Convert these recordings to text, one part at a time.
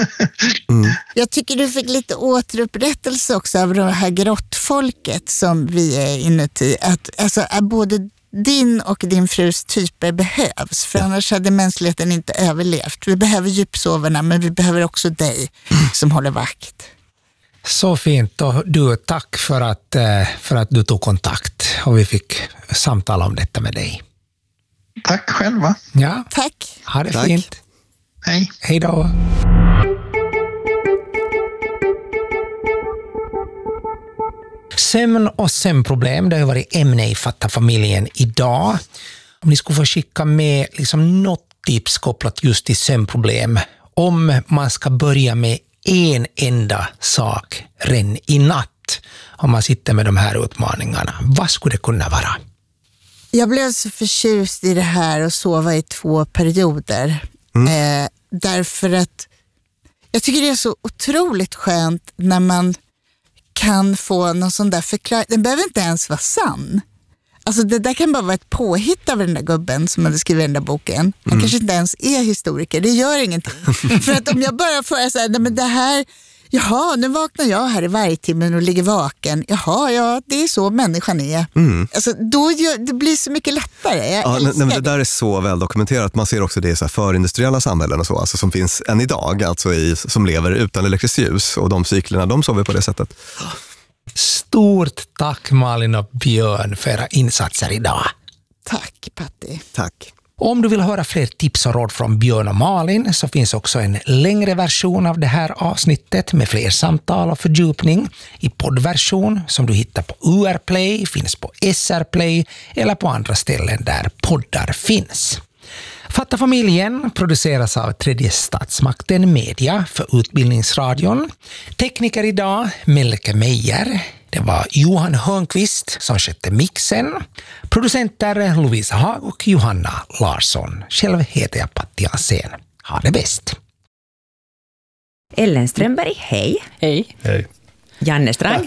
Jag tycker du fick lite återupprättelse också av det här grottfolket som vi är inuti. Att både din och din frus typer behövs. För annars hade mänskligheten inte överlevt. Vi behöver djupsovarna, men vi behöver också dig som håller vakt. Så fint, och du, tack för att du tog kontakt och vi fick samtala om detta med dig. Tack själva. Ja. Tack. Ha det Tack. fint. Hej. Hej då. Sömn och sömnproblem, det har varit ämne i Fatta familjen idag. Om ni skulle få skicka med något tips kopplat just till sömnproblem, om man ska börja med en enda sak redan i natt, om man sitter med de här utmaningarna, vad skulle det kunna vara? Jag blev så förtjust i det här att sova i 2 perioder. Därför att jag tycker det är så otroligt skönt när man kan få någon sån där förklaring. Den behöver inte ens vara sann. Alltså det där kan bara vara ett påhitt av den där gubben som hade skrivit den där boken. Han kanske inte ens är historiker, det gör ingenting. För att om jag bara får säga, nej men det här, jaha, nu vaknar jag här i varje timmen och ligger vaken. Jaha, ja, det är så människan är. Alltså det blir så mycket lättare. Men det där är så väl dokumenterat. Man ser också det i så här förindustriella samhällen och så, alltså som finns än idag, alltså som lever utan elektriskt ljus, och de cyklerna, de sover på det sättet. Stort tack Malin och Björn för era insatser idag. Tack Patti. Tack. Om du vill höra fler tips och råd från Björn och Malin så finns också en längre version av det här avsnittet med fler samtal och fördjupning i poddversion som du hittar på UR Play, finns på SR Play eller på andra ställen där poddar finns. Fatta familjen produceras av Tredje statsmakten Media för Utbildningsradion. Tekniker idag, Melke Meijer. Det var Johan Hörnqvist som skötte mixen. Producenter Lovisa Hag och Johanna Larsson. Själv heter jag Patti Ansén. Ha det bäst. Ellen Strömberg, hej. Hej. Hej. Janne Strang.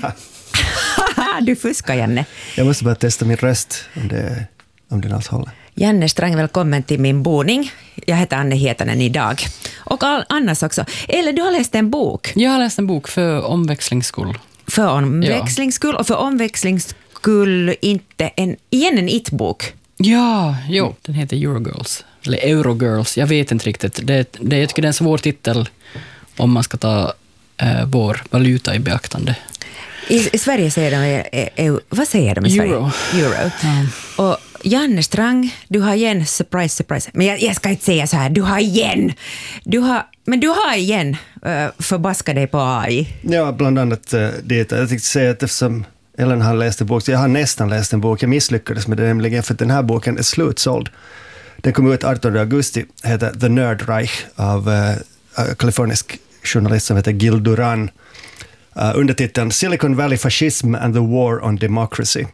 Du fuskar, Janne. Jag måste bara testa min röst om den alls håller. Janne Strang, välkommen till min boning. Jag heter Anne Hietanen idag. Och Annas också. Eller du har läst en bok. Jag har läst en bok för omväxlings skull. För omväxlings skull och för omväxlings skull inte en it-bok. Ja, jo, den heter Eurogirls. Eller Eurogirls, jag vet inte riktigt. Jag tycker det är en svår titel om man ska ta vår valuta i beaktande. I Sverige säger de, vad säger de i Sverige? Euro. Ja. Och Janne Strang, du har igen, surprise. Men jag ska inte säga så här, du har igen förbaska dig på AI. Ja, bland annat det. Jag tänkte säga att eftersom Ellen har läst en bok, så jag har nästan läst en bok. Jag misslyckades med det nämligen för att den här boken är slutsåld. Den kom ut 18 augusti, heter The Nerd Reich av kalifornisk journalist som heter Gil Duran. Undertiteln Silicon Valley Fascism and the War on Democracy.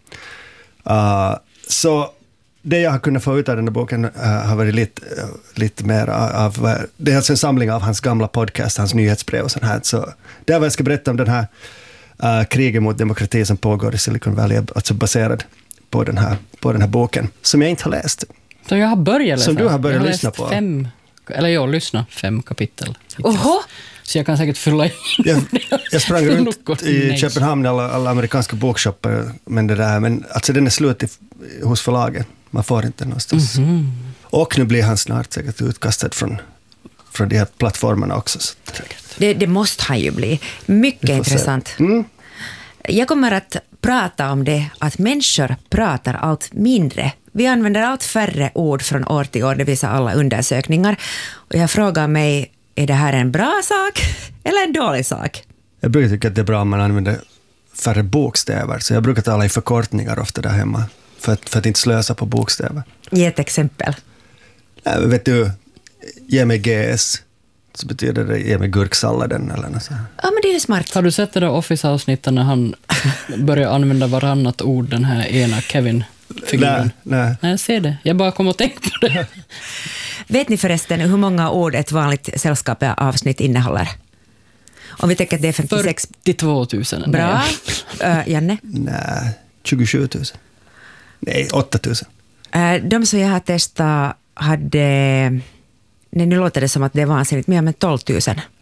Så det jag har kunnat få ut av den här boken har varit lite mer av, det är alltså en samling av hans gamla podcast, hans nyhetsbrev och sånt här. Så det är vad jag ska berätta om den här kriget mot demokrati som pågår i Silicon Valley, alltså baserad på den här boken, som jag inte har läst. Så jag har börjat läsa. Som du har börjat lyssna på. Lyssna 5 kapitel. Oho! Så jag kan säkert fylla in. Jag sprang runt i Köpenhamn, alla amerikanska bokshopper, men alltså den är slut hos förlagen. Man får inte någonstans. Och nu blir han snart säkert utkastad från de här plattformarna också. Så det måste han ju bli. Mycket intressant. Jag kommer att prata om det att människor pratar allt mindre. Vi använder allt färre ord från år till år, det visar alla undersökningar. Och jag frågar mig, är det här en bra sak eller en dålig sak? Jag brukar tycka att det är bra om man använder färre bokstäver. Så jag brukar tala i förkortningar ofta där hemma. För att inte slösa på bokstäver. Ge ett exempel. Vet du, ge mig GS. Så betyder det ge mig gurksalladen eller något så. Ja, men det är smart. Har du sett det där Office-avsnittet när han börjar använda varannat ord, den här ena Kevin-figuren? Nej. Jag ser det. Jag bara kom och tänkte på det. Vet ni förresten hur många ord ett vanligt sällskapsavsnitt innehåller? Om vi tänker att det är 56... 42 000. Bra. Janne? Nej, 27 000. Nej, 8 000. De som jag har testat hade... Nej, nu låter det som att det är vansinnigt, men 12 000.